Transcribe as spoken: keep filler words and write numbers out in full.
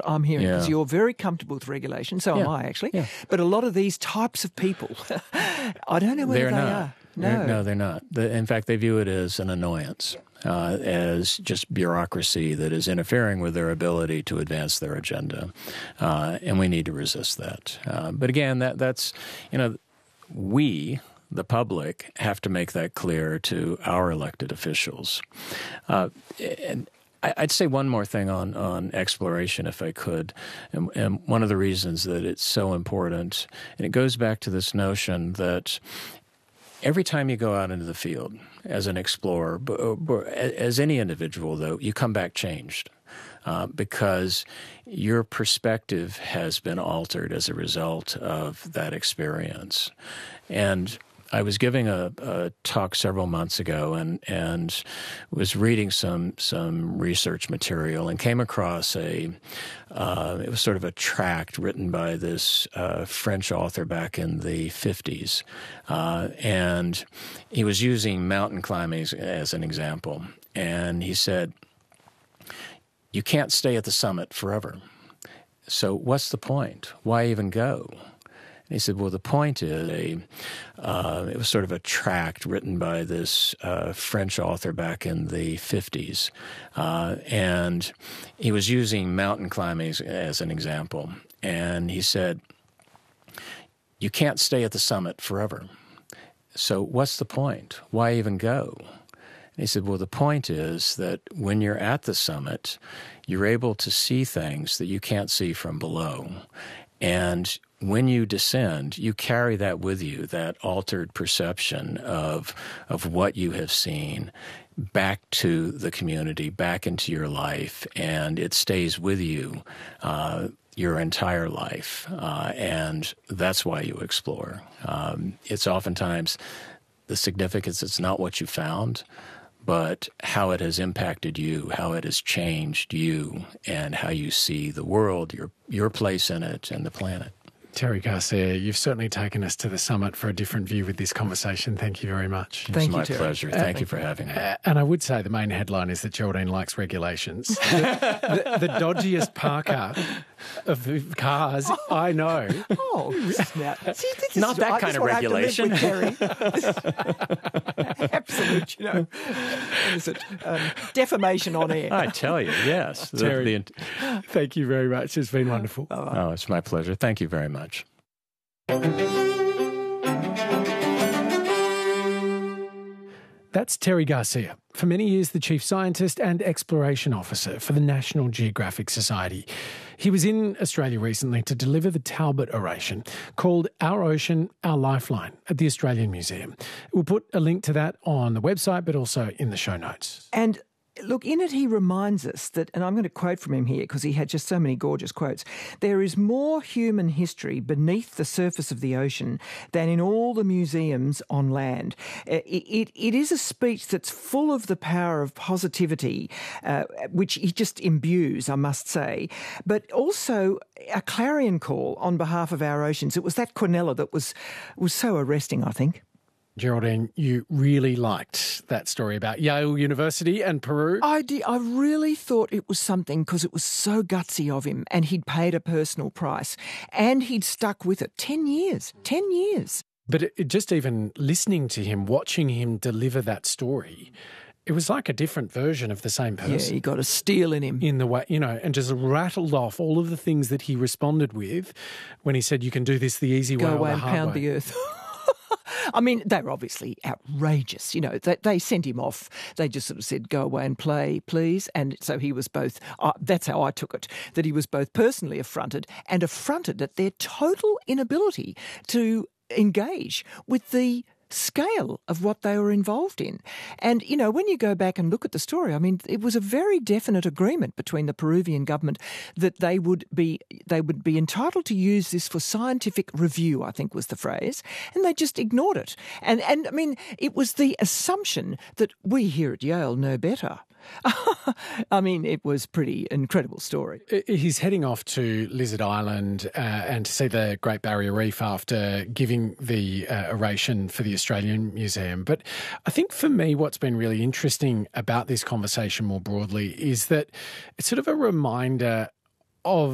I'm hearing, because Yeah. you're very comfortable with regulation, so Yeah. am I actually. Yeah. But a lot of these types of people, I don't know whether They're they not. are. They're- No. no, they're not. The, in fact, they view it as an annoyance, uh, as just bureaucracy that is interfering with their ability to advance their agenda, uh, and we need to resist that. Uh, but again, that that's you know, we, the public, have to make that clear to our elected officials. Uh, and I'd say one more thing on, on exploration, if I could, and, and one of the reasons that it's so important, and it goes back to this notion that every time you go out into the field as an explorer, as any individual, though, you come back changed. Uh, because your perspective has been altered as a result of that experience. And I was giving a, a talk several months ago and, and was reading some some research material and came across a, uh, it was sort of a tract written by this uh, French author back in the fifties. Uh, and he was using mountain climbing as, as an example. And he said, you can't stay at the summit forever. So what's the point? Why even go? And he said, well, the point is, a, uh, it was sort of a tract written by this uh, French author back in the fifties. Uh, and he was using mountain climbing as, as an example. And he said, you can't stay at the summit forever. So what's the point? Why even go? And he said, well, the point is that when you're at the summit, you're able to see things that you can't see from below. And when you descend, you carry that with you, that altered perception of, of what you have seen back to the community, back into your life, and it stays with you uh, your entire life. Uh, and that's why you explore. Um, it's oftentimes the significance, it's not what you found, but how it has impacted you, how it has changed you, and how you see the world, your your place in it, and the planet. Terry Garcia, you've certainly taken us to the summit for a different view with this conversation. Thank you very much. Thank it's you, my Terry. pleasure. Uh, Thank you for having me. Uh, and I would say the main headline is that Geraldine likes regulations. the, the, the dodgiest parker of cars I know. Oh, now, see, this Not is, that I- kind this of is what I have to live regulation. with, Terry. Absolute, you know, what is it? Um, defamation on air. I tell you, yes. The- Terry. the- Thank you very much. It's been wonderful. oh, it's my pleasure. Thank you very much. That's Terry Garcia, for many years the Chief Scientist and Exploration Officer for the National Geographic Society. He was in Australia recently to deliver the Talbot oration called Our Ocean, Our Lifeline at the Australian Museum. We'll put a link to that on the website, but also in the show notes. And look, in it he reminds us that, and I'm going to quote from him here because he had just so many gorgeous quotes, there is more human history beneath the surface of the ocean than in all the museums on land. It, it, it is a speech that's full of the power of positivity, uh, which he just imbues, I must say, but also a clarion call on behalf of our oceans. It was that Quinella that was, was so arresting, I think. Geraldine, you really liked that story about Yale University and Peru. I did, I really thought it was something because it was so gutsy of him and he'd paid a personal price and he'd stuck with it. Ten years. Ten years. But it, it just even listening to him, watching him deliver that story, it was like a different version of the same person. Yeah, he got a steel in him. In the way, you know, and just rattled off all of the things that he responded with when he said, you can do this the easy Go way or away the and hard pound way. the earth. I mean, they were obviously outrageous. You know, they, they sent him off. They just sort of said, go away and play, please. And so he was both, uh, that's how I took it, that he was both personally affronted and affronted at their total inability to engage with the scale of what they were involved in. And, you know, when you go back and look at the story, I mean, it was a very definite agreement between the Peruvian government that they would be they would be entitled to use this for scientific review, I think was the phrase, and they just ignored it. And, and I mean, it was the assumption that we here at Yale know better. I mean, it was pretty incredible story. He's heading off to Lizard Island uh, and to see the Great Barrier Reef after giving the uh, oration for the Australian Museum. But I think for me, what's been really interesting about this conversation more broadly is that it's sort of a reminder of